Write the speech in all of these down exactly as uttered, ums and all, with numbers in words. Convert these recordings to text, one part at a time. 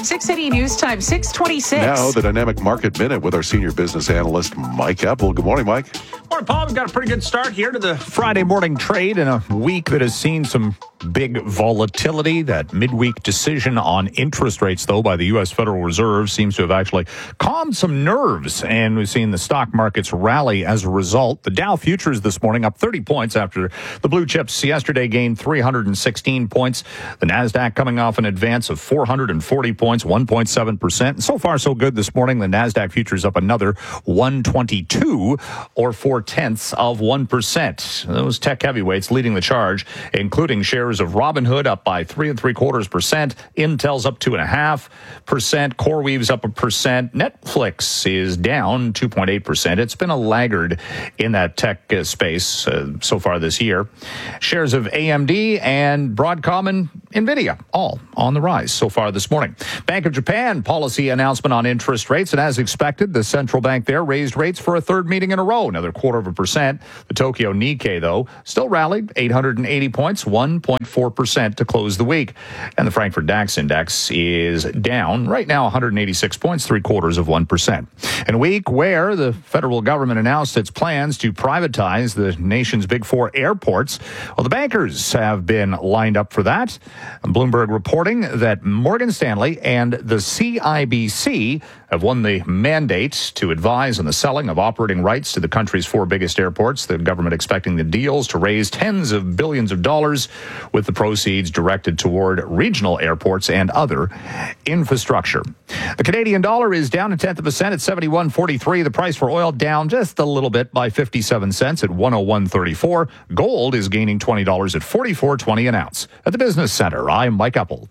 six eighty News Time, six twenty-six. Now, the Dynamic Market Minute with our senior business analyst, Mike Epple. Good morning, Mike. Morning, Paul. We've got a pretty good start here to the Friday morning trade in a week that has seen some big volatility. That midweek decision on interest rates, though, by the U S Federal Reserve seems to have actually calmed some nerves, and we've seen the stock markets rally as a result. The Dow futures this morning up thirty points after the blue chips yesterday gained three hundred sixteen points. The NASDAQ coming off an advance of four hundred forty points, one point seven percent. So far, so good this morning. The NASDAQ futures up another one twenty-two, or four tenths of one percent. Those tech heavyweights leading the charge, including shares of Robinhood up by three and three quarters percent. Intel's up two and a half percent. CoreWeave's up a percent. Netflix is down two point eight percent. It's been a laggard in that tech uh, space uh, so far this year. Shares of A M D and Broadcom and Nvidia all on the rise so far this morning. Bank of Japan policy announcement on interest rates, and as expected, the central bank there raised rates for a third meeting in a row, another quarter of a percent. The Tokyo Nikkei, though, still rallied eight hundred eighty points, one point four percent to close the week. And the Frankfurt DAX index is down right now one hundred eighty-six points, three quarters of one percent. In a week where the federal government announced its plans to privatize the nation's big four airports, well, the bankers have been lined up for that. Bloomberg reporting that Morgan Stanley and the C I B C have won the mandate to advise on the selling of operating rights to the country's four biggest airports. The government expecting the deals to raise tens of billions of dollars, with the proceeds directed toward regional airports and other infrastructure. The Canadian dollar is down a tenth of a cent at seventy-one forty-three. The price for oil down just a little bit by fifty-seven cents at one oh one thirty-four. Gold is gaining twenty dollars at forty-four twenty an ounce. At the Business Center, I'm Mike Epple.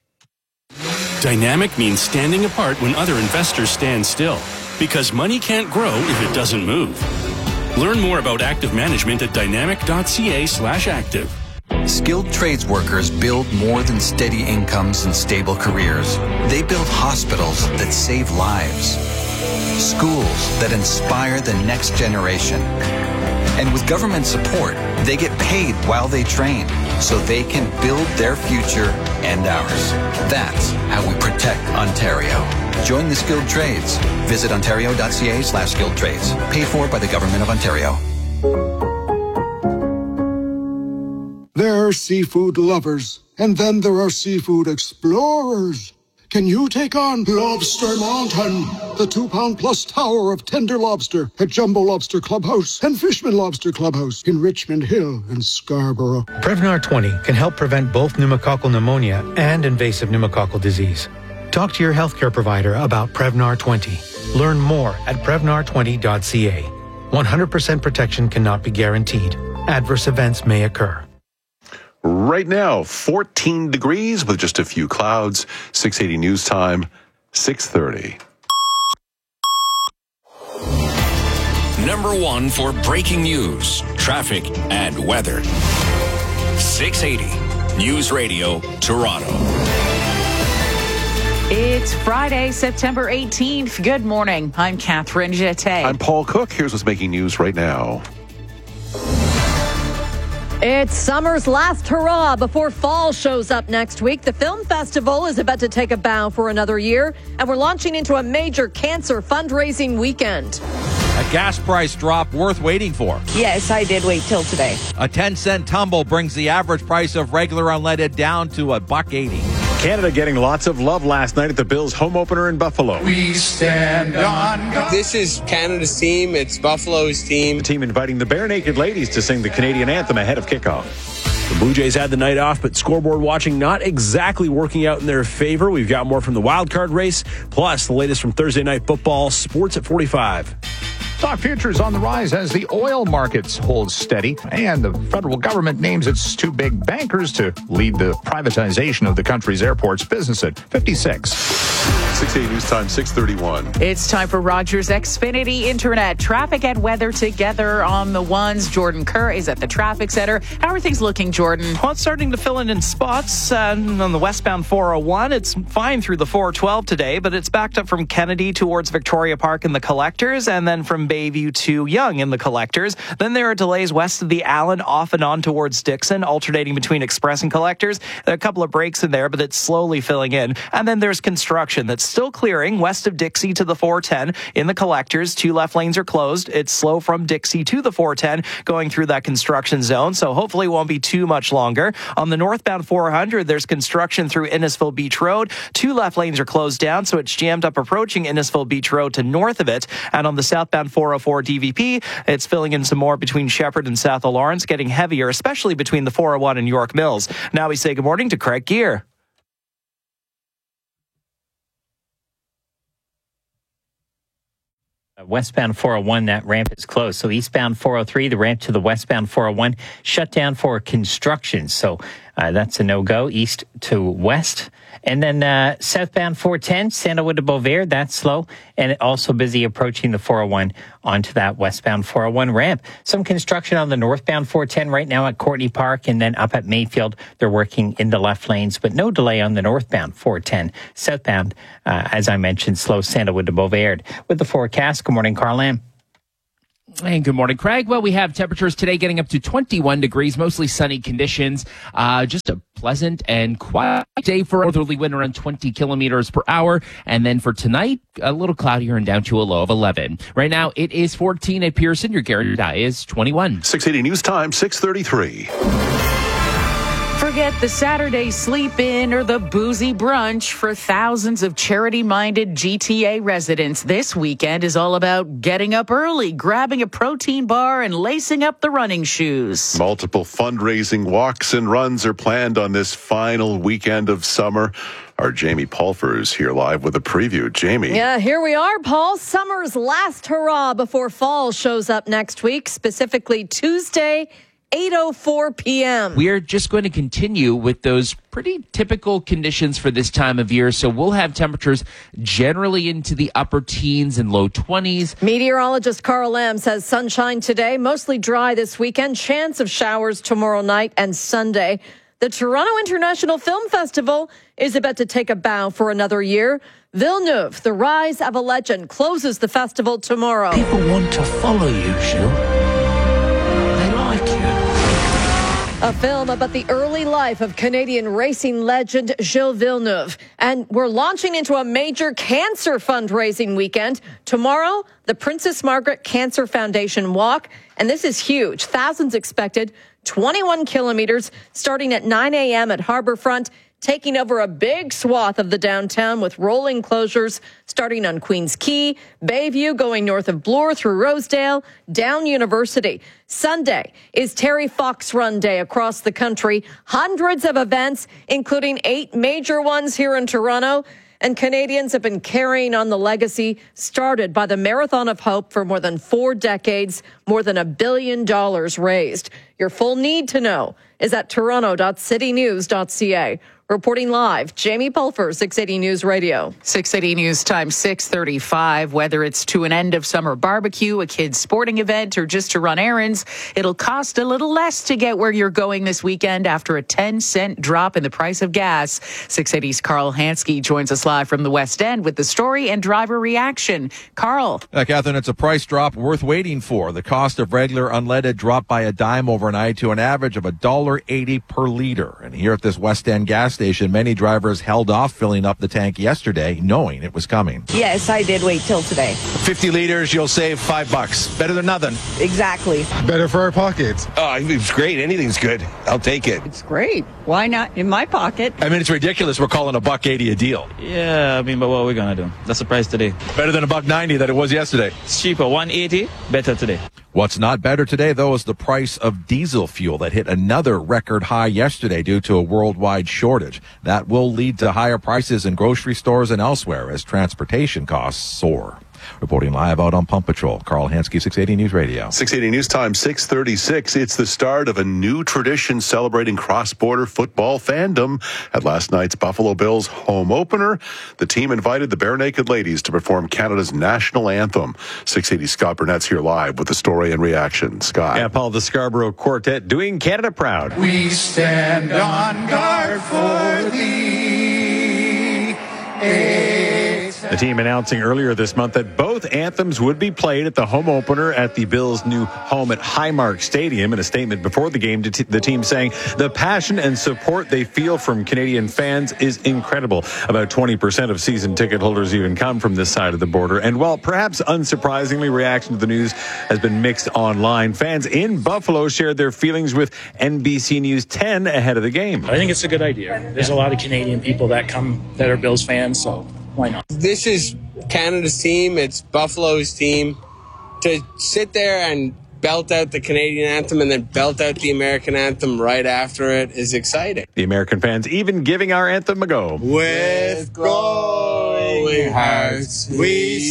Dynamic means standing apart when other investors stand still, because money can't grow if it doesn't move. Learn more about active management at dynamic.ca slash active. Skilled trades workers build more than steady incomes and stable careers. They build hospitals that save lives, schools that inspire the next generation. And with government support, they get paid while they train, so they can build their future and ours. That's how we protect Ontario. Join the skilled trades. Visit ontario.ca slash skilled trades. Paid for by the Government of Ontario. There are seafood lovers, and then there are seafood explorers. Can you take on Lobster Mountain, the two-pound plus tower of tender lobster at Jumbo Lobster Clubhouse and Fishman Lobster Clubhouse in Richmond Hill and Scarborough? Prevnar twenty can help prevent both pneumococcal pneumonia and invasive pneumococcal disease. Talk to your healthcare provider about Prevnar twenty. Learn more at prevnar twenty dot c a. one hundred percent protection cannot be guaranteed. Adverse events may occur. Right now, fourteen degrees with just a few clouds. six eighty News Time, six thirty. Number one for breaking news, traffic, and weather. six eighty News Radio, Toronto. It's Friday, September eighteenth. Good morning. I'm Catherine Jeté. I'm Paul Cook. Here's what's making news right now. It's summer's last hurrah before fall shows up next week. The film festival is about to take a bow for another year, and we're launching into a major cancer fundraising weekend. A gas price drop worth waiting for. Yes, I did wait till today. A ten cent tumble brings the average price of regular unleaded down to a buck eighty. Canada getting lots of love last night at the Bills' home opener in Buffalo. We stand on God. This is Canada's team. It's Buffalo's team. The team inviting the Bare Naked Ladies to sing the Canadian anthem ahead of kickoff. The Blue Jays had the night off, but scoreboard watching not exactly working out in their favor. We've got more from the wild card race, plus the latest from Thursday Night Football, sports at forty-five. Stock futures on the rise as the oil markets hold steady, and the federal government names its two big bankers to lead the privatization of the country's airports. Business at fifty-six. six eighty News Time, six thirty-one. It's time for Rogers Xfinity Internet. Traffic and weather together on the ones. Jordan Kerr is at the traffic center. How are things looking, Jordan? Well, it's starting to fill in in spots. Uh, on the westbound four oh one, it's fine through the four twelve today, but it's backed up from Kennedy towards Victoria Park in the Collectors, and then from Bayview to Yonge in the Collectors. Then there are delays west of the Allen, off and on towards Dixon, alternating between Express and Collectors. There are a couple of breaks in there, but it's slowly filling in. And then there's construction that's still clearing west of Dixie to the four ten in the Collectors. Two left lanes are closed. It's slow from Dixie to the four ten going through that construction zone, so hopefully it won't be too much longer. On the northbound four hundred, there's construction through Innisfil Beach Road. Two left lanes are closed down, so it's jammed up approaching Innisfil Beach Road to north of it. And on the southbound four oh four D V P, it's filling in some more between Shepherd and South of Lawrence, getting heavier, especially between the four oh one and York Mills. Now we say good morning to Craig Gear. Westbound four oh one, that ramp is closed. So eastbound four oh three, the ramp to the westbound four oh one, shut down for construction. So uh, that's a no-go, east to west. And then uh, southbound four ten, Sandalwood to Beauvair, that's slow. And also busy approaching the four oh one onto that westbound four oh one ramp. Some construction on the northbound four ten right now at Courtney Park, and then up at Mayfield, they're working in the left lanes, but no delay on the northbound four ten. Southbound, uh, as I mentioned, slow Sandalwood to Beauvair. With the forecast, good morning, Carl Lamb. And good morning, Craig. Well, we have temperatures today getting up to twenty-one degrees, mostly sunny conditions. Uh, just a pleasant and quiet day for northerly wind around twenty kilometers per hour. And then for tonight, a little cloudier and down to a low of eleven. Right now, it is fourteen at Pearson. Your guaranteed high is twenty-one. six eighty News Time, six thirty-three. Forget the Saturday sleep-in or the boozy brunch. For thousands of charity-minded G T A residents, this weekend is all about getting up early, grabbing a protein bar, and lacing up the running shoes. Multiple fundraising walks and runs are planned on this final weekend of summer. Our Jamie Pulfer is here live with a preview. Jamie. Yeah, here we are, Paul. Summer's last hurrah before fall shows up next week, specifically Tuesday, eight oh four p.m. We are just going to continue with those pretty typical conditions for this time of year. So we'll have temperatures generally into the upper teens and low twenties. Meteorologist Carl Lamb says sunshine today, mostly dry this weekend, chance of showers tomorrow night and Sunday. The Toronto International Film Festival is about to take a bow for another year. Villeneuve, The Rise of a Legend, closes the festival tomorrow. People want to follow you, Gilles. A film about the early life of Canadian racing legend Gilles Villeneuve. And we're launching into a major cancer fundraising weekend. Tomorrow, the Princess Margaret Cancer Foundation Walk. And this is huge. Thousands expected. twenty-one kilometers starting at nine a.m. at Harbourfront, taking over a big swath of the downtown with rolling closures starting on Queens Quay, Bayview going north of Bloor through Rosedale, down University. Sunday is Terry Fox Run Day across the country. Hundreds of events, including eight major ones here in Toronto. And Canadians have been carrying on the legacy started by the Marathon of Hope for more than four decades, more than a billion dollars raised. Your full need to know is at toronto dot city news dot c a. Reporting live, Jamie Pulfer, six eighty News Radio. six eighty News Time, six thirty-five. Whether it's to an end of summer barbecue, a kid's sporting event, or just to run errands, it'll cost a little less to get where you're going this weekend after a ten cent drop in the price of gas. six eighty's Carl Hansky joins us live from the West End with the story and driver reaction. Carl. Uh, Catherine, it's a price drop worth waiting for. The cost of regular unleaded dropped by a dime overnight to an average of one dollar eighty per liter. And here at this West End gas station, many drivers held off filling up the tank yesterday, knowing it was coming. Yes, I did wait till today. fifty liters, you'll save five bucks. Better than nothing. Exactly. Better for our pockets. Oh, it's great. Anything's good. I'll take it. It's great. Why not in my pocket? I mean, it's ridiculous. We're calling a buck eighty a deal. Yeah, I mean, but what are we gonna do? That's the price today. Better than a buck ninety that it was yesterday. It's cheaper. one eighty, better today. What's not better today, though, is the price of diesel fuel that hit another record high yesterday due to a worldwide shortage. That will lead to higher prices in grocery stores and elsewhere as transportation costs soar. Reporting live out on Pump Patrol, Carl Hansky, six eighty News Radio. six eighty News Time, six thirty-six. It's the start of a new tradition celebrating cross-border football fandom. At last night's Buffalo Bills home opener, the team invited the Bare Naked Ladies to perform Canada's national anthem. six eighty Scott Burnett's here live with the story and reaction. Scott. Yeah, Paul, the Scarborough Quartet doing Canada proud. We stand on guard for thee. The team announcing earlier this month that both anthems would be played at the home opener at the Bills' new home at Highmark Stadium. In a statement before the game, the team saying the passion and support they feel from Canadian fans is incredible. About twenty percent of season ticket holders even come from this side of the border. And while perhaps unsurprisingly, reaction to the news has been mixed online, fans in Buffalo shared their feelings with N B C News ten ahead of the game. I think it's a good idea. There's a lot of Canadian people that come that are Bills fans, so why not? This is Canada's team. It's Buffalo's team. To sit there and belt out the Canadian anthem and then belt out the American anthem right after it is exciting. The American fans even giving our anthem a go. With glowing hearts we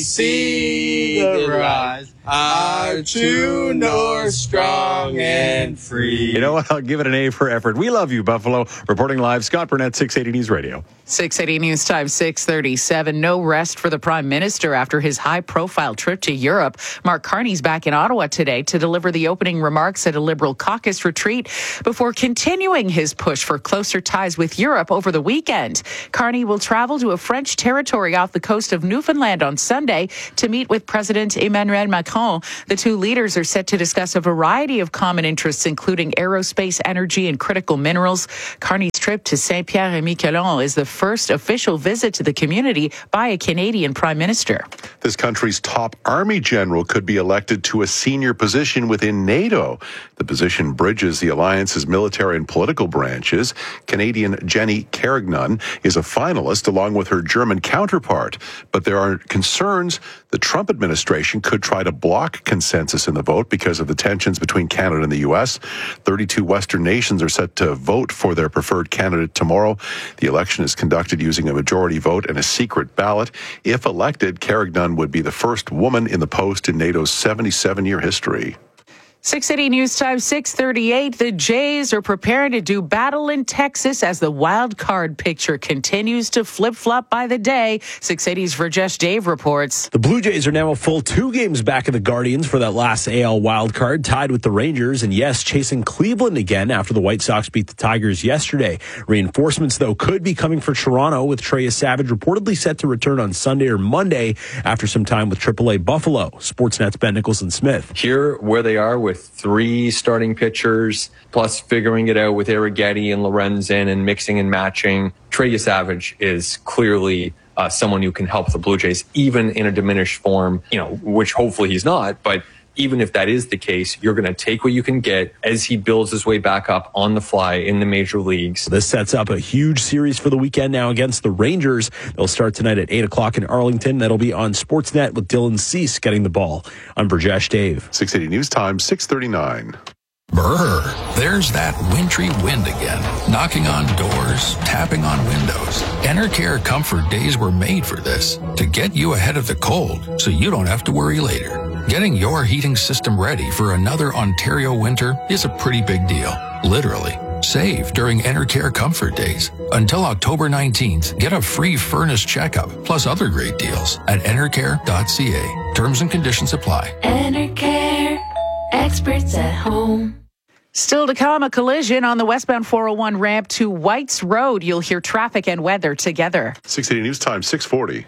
see the rise, our true north strong and free. You know what? I'll give it an A for effort. We love you, Buffalo. Reporting live, Scott Burnett, six eighty News Radio. six eighty News Time, six thirty-seven. No rest for the Prime Minister after his high-profile trip to Europe. Mark Carney's back in Ottawa today to deliver the opening remarks at a Liberal caucus retreat before continuing his push for closer ties with Europe over the weekend. Carney will travel to a French territory off the coast of Newfoundland on Sunday to meet with President Emmanuel Macron. The two leaders are set to discuss a variety of common interests, including aerospace, energy, and critical minerals. Carney's trip to Saint-Pierre-et-Miquelon is the first official visit to the community by a Canadian Prime Minister. This country's top army general could be elected to a senior position within NATO. The position bridges the alliance's military and political branches. Canadian Jenny Carignan is a finalist along with her German counterpart, but there are concerns the Trump administration could try to block consensus in the vote because of the tensions between Canada and the U S. thirty-two Western nations are set to vote for their preferred candidate tomorrow. The election is conducted using a majority vote and a secret ballot. If elected, Carignan would be the first woman in the post in NATO's seventy-seven-year history. six eighty News Time, six thirty-eight. The Jays are preparing to do battle in Texas as the wild card picture continues to flip-flop by the day. six eighty's Rajesh Dave reports. The Blue Jays are now a full two games back of the Guardians for that last A L wild card, tied with the Rangers, and yes, chasing Cleveland again after the White Sox beat the Tigers yesterday. Reinforcements, though, could be coming for Toronto, with Trey Savage reportedly set to return on Sunday or Monday after some time with triple A Buffalo. Sportsnet's Ben Nicholson-Smith. Here, where they are with three starting pitchers, plus figuring it out with Arrighetti and Lorenzen and mixing and matching, Trey Savage is clearly uh, someone who can help the Blue Jays, even in a diminished form, you know, which hopefully he's not, but even if that is the case, you're going to take what you can get as he builds his way back up on the fly in the major leagues. This sets up a huge series for the weekend now against the Rangers. They'll start tonight at eight o'clock in Arlington. That'll be on Sportsnet with Dylan Cease getting the ball. I'm Brajesh Dave. six eighty News Time, six thirty-nine. Brr, there's that wintry wind again, knocking on doors, tapping on windows. Enercare Comfort Days were made for this, to get you ahead of the cold so you don't have to worry later. Getting your heating system ready for another Ontario winter is a pretty big deal, literally. Save during Enercare Comfort Days. Until October nineteenth, get a free furnace checkup, plus other great deals at enercare dot c a. Terms and conditions apply. Enercare, experts at home. Still to come, a collision on the westbound four oh one ramp to Whites Road. You'll hear traffic and weather together. six eighty News Time, six forty.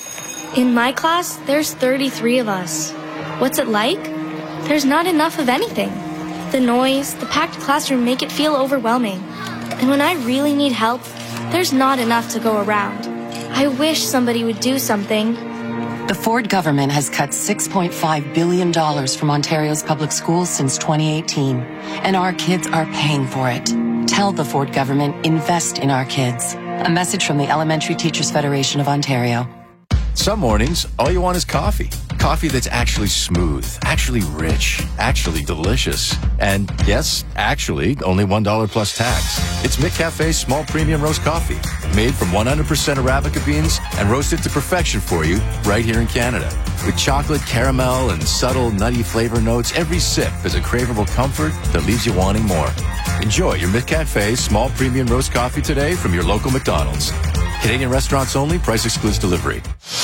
In my class, there's thirty-three of us. What's it like? There's not enough of anything. The noise, the packed classroom make it feel overwhelming. And when I really need help, there's not enough to go around. I wish somebody would do something. The Ford government has cut six point five billion dollars from Ontario's public schools since twenty eighteen, and our kids are paying for it. Tell the Ford government, invest in our kids. A message from the Elementary Teachers Federation of Ontario. Some mornings, all you want is coffee. Coffee that's actually smooth, actually rich, actually delicious. And yes, actually, only one dollar plus tax. It's McCafe's small premium roast coffee, made from one hundred percent Arabica beans and roasted to perfection for you right here in Canada. With chocolate, caramel, and subtle nutty flavor notes, every sip is a craveable comfort that leaves you wanting more. Enjoy your McCafe small premium roast coffee today from your local McDonald's. Canadian restaurants only. Price excludes delivery.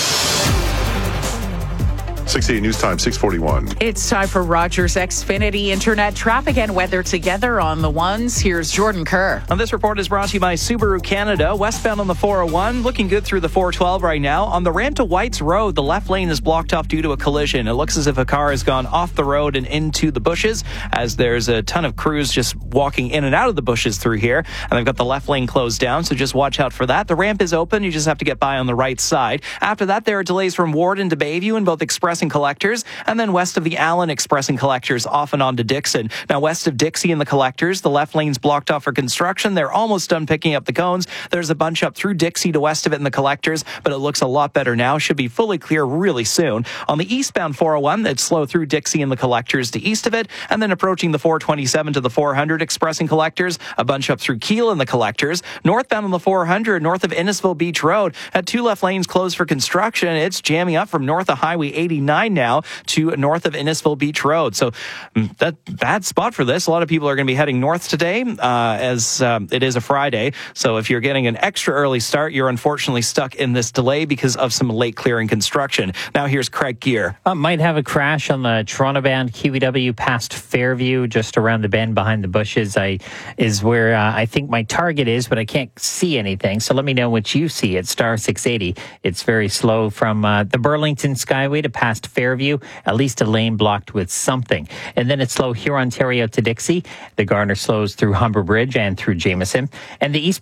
sixty-eight News Time, six forty-one. It's time for Rogers Xfinity Internet traffic and weather together on the ones. Here's Jordan Kerr. And this report is brought to you by Subaru Canada. Westbound on the four oh one, looking good through the four twelve right now. On the ramp to Whites Road, the left lane is blocked off due to a collision. It looks as if a car has gone off the road and into the bushes, as there's a ton of crews just walking in and out of the bushes through here. And they've got the left lane closed down, so just watch out for that. The ramp is open. You just have to get by on the right side. After that, there are delays from Warden to Bayview in both Express and Collectors, and then west of the Allen, Express and Collectors off and on to Dixon. Now, west of Dixie and the Collectors, the left lane's blocked off for construction. They're almost done picking up the cones. There's a bunch up through Dixie to west of it in the Collectors, but it looks a lot better now. Should be fully clear really soon. On the eastbound four oh one, it's slow through Dixie and the Collectors to east of it, and then approaching the four twenty-seven to the four hundred Express and Collectors, a bunch up through Kiel and the Collectors. Northbound on the four hundred, north of Innisfil Beach Road, at two left lanes closed for construction. It's jamming up from north of Highway eighty-nine now to north of Innisfil Beach Road. So that bad spot for this. A lot of people are going to be heading north today uh, as um, it is a Friday. So if you're getting an extra early start, you're unfortunately stuck in this delay because of some late clearing construction. Now here's Craig Gear. Uh, might have a crash on the Toronto-bound Q E W past Fairview, just around the bend behind the bushes. I is where uh, I think my target is, but I can't see anything. So let me know what you see at star six eighty. It's very slow from uh, the Burlington Skyway to past Fairview. At least a lane blocked with something. And then it's slow here, Ontario to Dixie. The Gardner slows through Humber Bridge and through Jameson. And the east